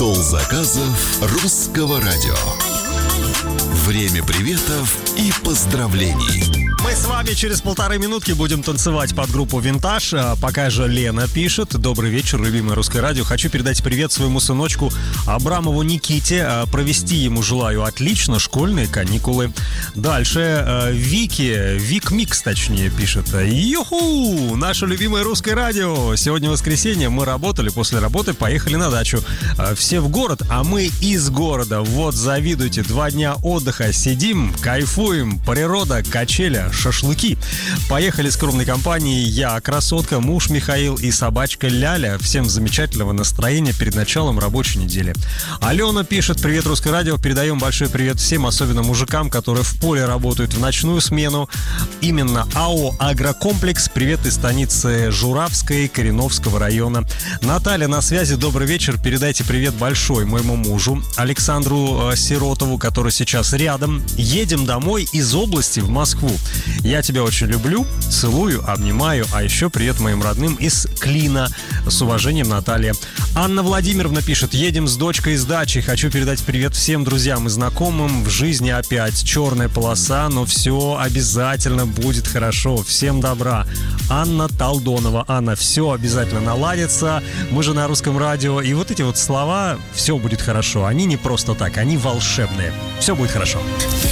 Стол заказов русского радио. Время приветов и поздравлений. Мы с вами через 1,5 минутки будем танцевать под группу «Винтаж». Пока же Лена пишет: добрый вечер, любимое русское радио. Хочу передать привет своему сыночку Абрамову Никите. Провести ему желаю отлично школьные каникулы. Дальше Вик Микс, точнее, пишет: юху, наше любимое русское радио. Сегодня воскресенье, мы работали, после работы поехали на дачу. Все в город, а мы из города. Вот завидуйте, 2 дня отдыха, сидим, кайфуем, природа, качеля, шашлыки. Поехали скромной компанией я, красотка, муж Михаил и собачка Ляля. Всем замечательного настроения перед началом рабочей недели. Алена пишет: привет, русское радио. Передаем большой привет всем, особенно мужикам, которые в поле работают в ночную смену. Именно АО «Агрокомплекс». Привет из станицы Журавской, Кореновского района. Наталья на связи. Добрый вечер. Передайте привет большой моему мужу Александру Сиротову, который сейчас рядом. Едем домой из области в Москву. Я тебя очень люблю, целую, обнимаю. А еще привет моим родным из Клина. С уважением, Наталья. Анна Владимировна пишет: едем с дочкой с дачи. Хочу передать привет всем друзьям и знакомым. В жизни опять черная полоса, но все обязательно будет хорошо. Всем добра. Анна Талдонова. Анна, все обязательно наладится. Мы же на русском радио. И вот эти вот слова «все будет хорошо», они не просто так, они волшебные. Все будет хорошо.